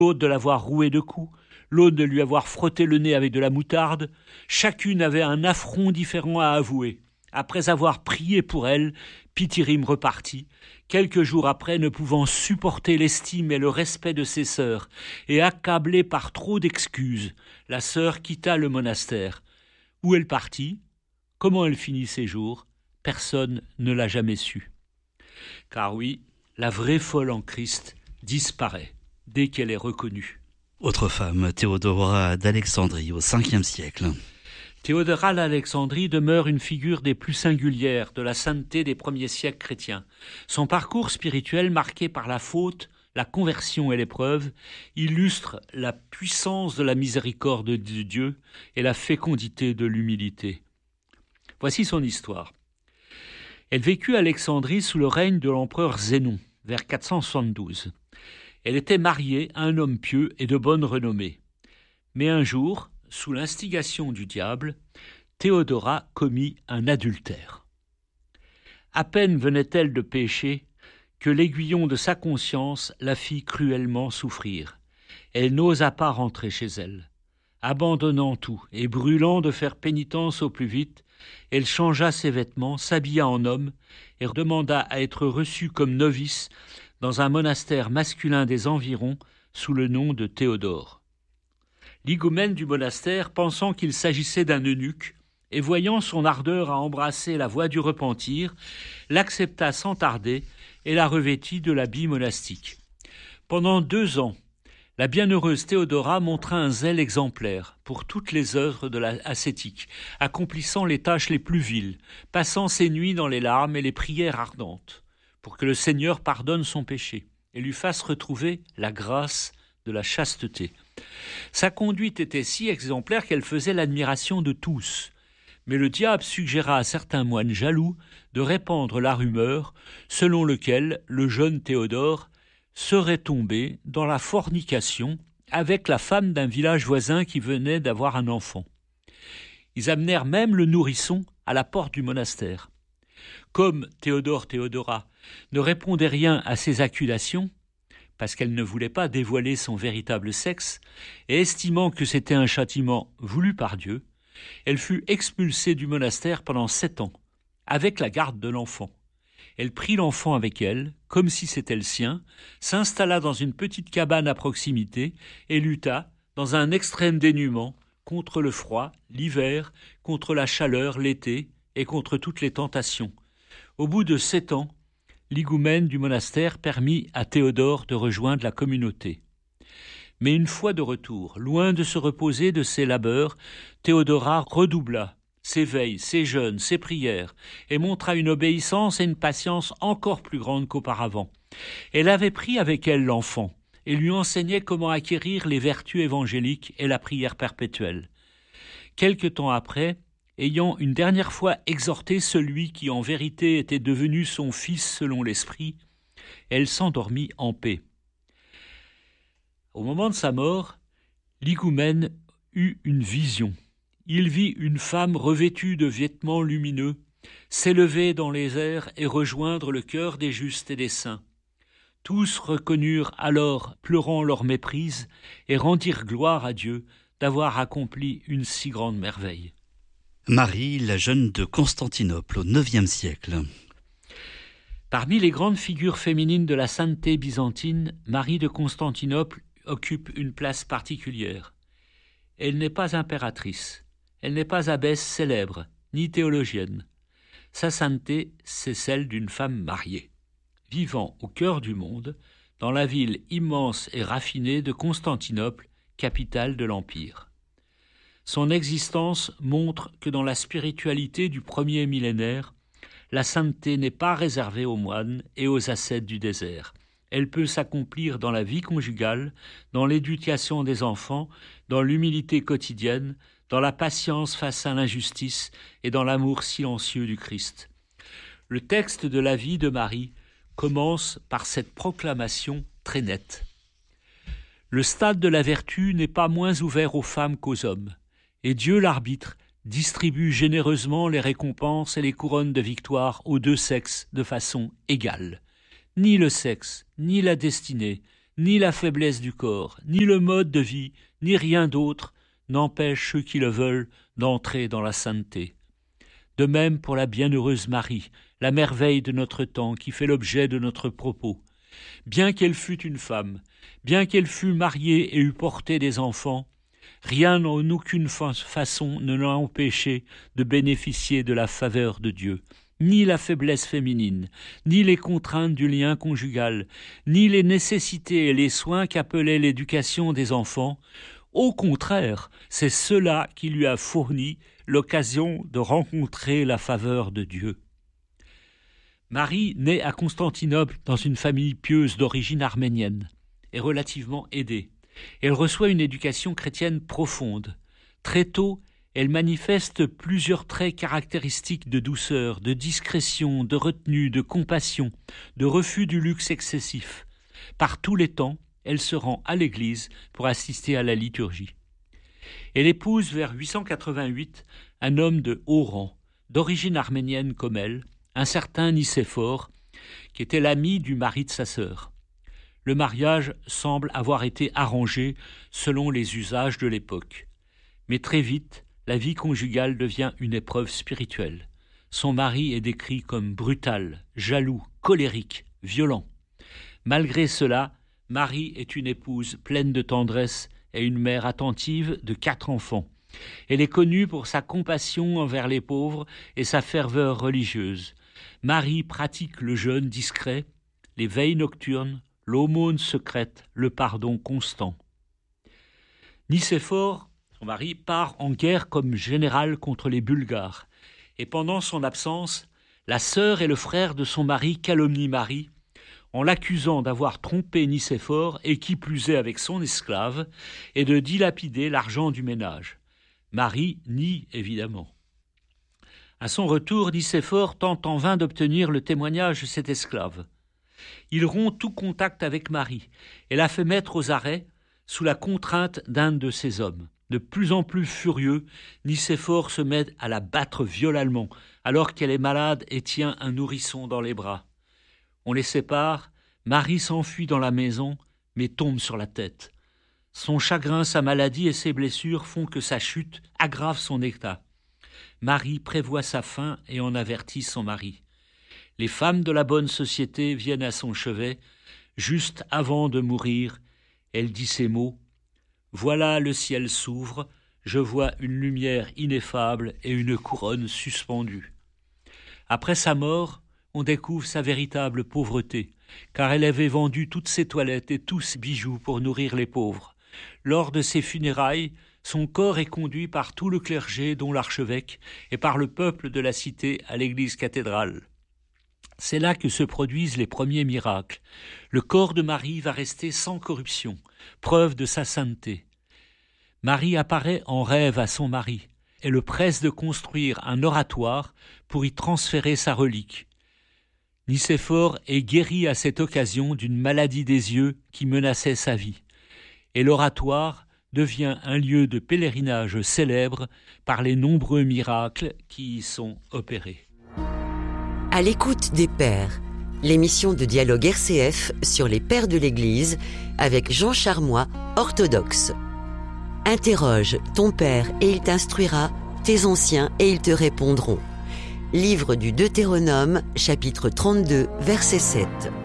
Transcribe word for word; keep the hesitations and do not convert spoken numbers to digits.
l'autre de l'avoir roué de coups, l'autre de lui avoir frotté le nez avec de la moutarde. Chacune avait un affront différent à avouer. Après avoir prié pour elle, Pithirim repartit, quelques jours après ne pouvant supporter l'estime et le respect de ses sœurs, et accablée par trop d'excuses, la sœur quitta le monastère. Où elle partit, comment elle finit ses jours, personne ne l'a jamais su. Car oui, la vraie folle en Christ disparaît dès qu'elle est reconnue. Autre femme, Théodora d'Alexandrie, au cinquième siècle. Théodora d'Alexandrie demeure une figure des plus singulières de la sainteté des premiers siècles chrétiens. Son parcours spirituel, marqué par la faute, la conversion et l'épreuve, illustre la puissance de la miséricorde de Dieu et la fécondité de l'humilité. Voici son histoire. Elle vécut à Alexandrie sous le règne de l'empereur Zénon, vers quatre cent soixante-douze. Elle était mariée à un homme pieux et de bonne renommée. Mais un jour, sous l'instigation du diable, Théodora commit un adultère. À peine venait-elle de pécher que l'aiguillon de sa conscience la fit cruellement souffrir. Elle n'osa pas rentrer chez elle. Abandonnant tout et brûlant de faire pénitence au plus vite, elle changea ses vêtements, s'habilla en homme et demanda à être reçue comme novice dans un monastère masculin des environs sous le nom de Théodore. L'higoumène du monastère, pensant qu'il s'agissait d'un eunuque, et voyant son ardeur à embrasser la voie du repentir, l'accepta sans tarder et la revêtit de l'habit monastique. Pendant deux ans, la bienheureuse Théodora montra un zèle exemplaire pour toutes les œuvres de l'ascétique, accomplissant les tâches les plus viles, passant ses nuits dans les larmes et les prières ardentes, pour que le Seigneur pardonne son péché et lui fasse retrouver la grâce de la chasteté. Sa conduite était si exemplaire qu'elle faisait l'admiration de tous. Mais le diable suggéra à certains moines jaloux de répandre la rumeur selon laquelle le jeune Théodore serait tombé dans la fornication avec la femme d'un village voisin qui venait d'avoir un enfant. Ils amenèrent même le nourrisson à la porte du monastère. Comme Théodore Théodora ne répondait rien à ces accusations, parce qu'elle ne voulait pas dévoiler son véritable sexe, et estimant que c'était un châtiment voulu par Dieu, elle fut expulsée du monastère pendant sept ans, avec la garde de l'enfant. Elle prit l'enfant avec elle, comme si c'était le sien, s'installa dans une petite cabane à proximité et lutta, dans un extrême dénuement, contre le froid, l'hiver, contre la chaleur, l'été, et contre toutes les tentations. Au bout de sept ans, l'higoumène du monastère permit à Théodore de rejoindre la communauté. Mais une fois de retour, loin de se reposer de ses labeurs, Théodora redoubla ses veilles, ses jeûnes, ses prières, et montra une obéissance et une patience encore plus grandes qu'auparavant. Elle avait pris avec elle l'enfant, et lui enseignait comment acquérir les vertus évangéliques et la prière perpétuelle. Quelque temps après, ayant une dernière fois exhorté celui qui en vérité était devenu son fils selon l'esprit, elle s'endormit en paix. Au moment de sa mort, l'higoumène eut une vision. Il vit une femme revêtue de vêtements lumineux s'élever dans les airs et rejoindre le cœur des justes et des saints. Tous reconnurent alors, pleurant leur méprise, et rendirent gloire à Dieu d'avoir accompli une si grande merveille. Marie, la jeune de Constantinople, au neuvième siècle. Parmi les grandes figures féminines de la sainteté byzantine, Marie de Constantinople occupe une place particulière. Elle n'est pas impératrice, elle n'est pas abbesse célèbre, ni théologienne. Sa sainteté, c'est celle d'une femme mariée, vivant au cœur du monde, dans la ville immense et raffinée de Constantinople, capitale de l'Empire. Son existence montre que dans la spiritualité du premier millénaire, la sainteté n'est pas réservée aux moines et aux ascètes du désert. Elle peut s'accomplir dans la vie conjugale, dans l'éducation des enfants, dans l'humilité quotidienne, dans la patience face à l'injustice et dans l'amour silencieux du Christ. Le texte de la vie de Marie commence par cette proclamation très nette. Le stade de la vertu n'est pas moins ouvert aux femmes qu'aux hommes, et Dieu l'arbitre distribue généreusement les récompenses et les couronnes de victoire aux deux sexes de façon égale. Ni le sexe, ni la destinée ni la faiblesse du corps, ni le mode de vie, ni rien d'autre n'empêche ceux qui le veulent d'entrer dans la sainteté. De même pour la bienheureuse Marie, la merveille de notre temps qui fait l'objet de notre propos. Bien qu'elle fût une femme, bien qu'elle fût mariée et eût porté des enfants, rien en aucune façon ne l'a empêché de bénéficier de la faveur de Dieu. Ni la faiblesse féminine, ni les contraintes du lien conjugal, ni les nécessités et les soins qu'appelait l'éducation des enfants. Au contraire, c'est cela qui lui a fourni l'occasion de rencontrer la faveur de Dieu. Marie naît à Constantinople dans une famille pieuse d'origine arménienne, est relativement aidée. Elle reçoit une éducation chrétienne profonde. Très tôt, elle manifeste plusieurs traits caractéristiques de douceur, de discrétion, de retenue, de compassion, de refus du luxe excessif. Par tous les temps, elle se rend à l'église pour assister à la liturgie. Elle épouse vers huit cent quatre-vingt-huit un homme de haut rang, d'origine arménienne comme elle, un certain Nicéphore, qui était l'ami du mari de sa sœur. Le mariage semble avoir été arrangé selon les usages de l'époque. Mais très vite, la vie conjugale devient une épreuve spirituelle. Son mari est décrit comme brutal, jaloux, colérique, violent. Malgré cela, Marie est une épouse pleine de tendresse et une mère attentive de quatre enfants. Elle est connue pour sa compassion envers les pauvres et sa ferveur religieuse. Marie pratique le jeûne discret, les veilles nocturnes, l'aumône secrète, le pardon constant. Nicéphore, son mari, part en guerre comme général contre les Bulgares. Et pendant son absence, la sœur et le frère de son mari calomnient Marie en l'accusant d'avoir trompé Nicéphore et qui plus est avec son esclave et de dilapider l'argent du ménage. Marie nie évidemment. À son retour, Nicéphore tente en vain d'obtenir le témoignage de cet esclave. Il rompt tout contact avec Marie et la fait mettre aux arrêts sous la contrainte d'un de ses hommes. De plus en plus furieux, Nicéphore se met à la battre violemment alors qu'elle est malade et tient un nourrisson dans les bras. On les sépare, Marie s'enfuit dans la maison mais tombe sur la tête. Son chagrin, sa maladie et ses blessures font que sa chute aggrave son état. Marie prévoit sa fin et en avertit son mari. Les femmes de la bonne société viennent à son chevet. Juste avant de mourir, elle dit ces mots : « Voilà le ciel s'ouvre, je vois une lumière ineffable et une couronne suspendue. » Après sa mort, on découvre sa véritable pauvreté, car elle avait vendu toutes ses toilettes et tous ses bijoux pour nourrir les pauvres. Lors de ses funérailles, son corps est conduit par tout le clergé, dont l'archevêque, et par le peuple de la cité à l'église cathédrale. C'est là que se produisent les premiers miracles. Le corps de Marie va rester sans corruption, preuve de sa sainteté. Marie apparaît en rêve à son mari et le presse de construire un oratoire pour y transférer sa relique. Nicéphore est guéri à cette occasion d'une maladie des yeux qui menaçait sa vie. Et l'oratoire devient un lieu de pèlerinage célèbre par les nombreux miracles qui y sont opérés. À l'écoute des Pères, l'émission de dialogue R C F sur les Pères de l'Église avec Jean Charmois, orthodoxe. Interroge ton père et il t'instruira, tes anciens et ils te répondront. Livre du Deutéronome, chapitre trente-deux, verset sept.